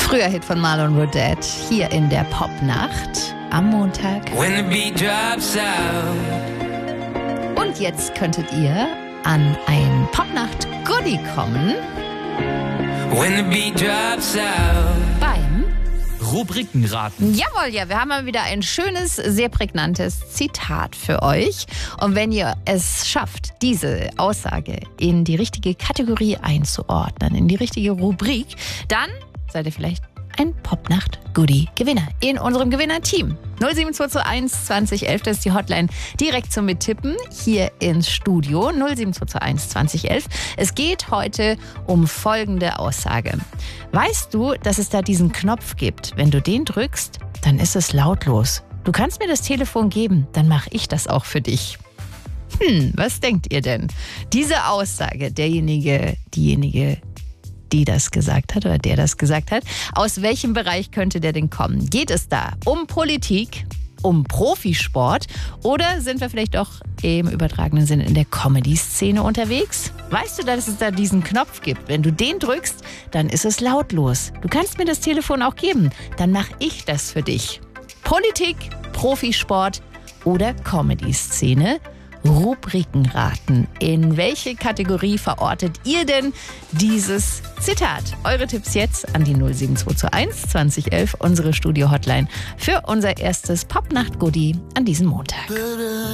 Früher Hit von Marlon Roudette hier in der Popnacht am Montag. When the beat drops out. Und jetzt könntet ihr an ein Popnacht-Goodie kommen When the beat drops out. beim Rubrikenraten. Jawohl, ja, wir haben mal wieder ein schönes, sehr prägnantes Zitat für euch. Und wenn ihr es schafft, diese Aussage in die richtige Kategorie einzuordnen, in die richtige Rubrik, dann seid ihr vielleicht ein Popnacht-Goodie-Gewinner in unserem Gewinnerteam. 07221 2011, das ist die Hotline direkt zum Mittippen hier ins Studio. 07221 2011. Es geht heute um folgende Aussage. Weißt du, dass es da diesen Knopf gibt? Wenn du den drückst, dann ist es lautlos. Du kannst mir das Telefon geben, dann mache ich das auch für dich. Was denkt ihr denn? Diese Aussage, diejenige, die das gesagt hat oder der das gesagt hat, aus welchem Bereich könnte der denn kommen? Geht es da um Politik, um Profisport oder sind wir vielleicht doch im übertragenen Sinne in der Comedy-Szene unterwegs? Weißt du, dass es da diesen Knopf gibt? Wenn du den drückst, dann ist es lautlos. Du kannst mir das Telefon auch geben, dann mache ich das für dich. Politik, Profisport oder Comedy-Szene? Rubrikenraten. In welche Kategorie verortet ihr denn dieses Zitat? Eure Tipps jetzt an die 07221 2011, unsere Studio-Hotline für unser erstes Popnacht-Goodie an diesem Montag.